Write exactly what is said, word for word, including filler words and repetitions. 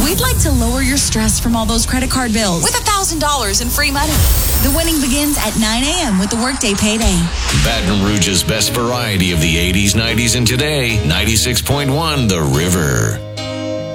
We'd like to lower your stress from all those credit card bills with one thousand dollars in free money. The winning begins at nine a.m. with the Workday Payday. Baton Rouge's best variety of the eighties, nineties, and today. ninety-six point one The River.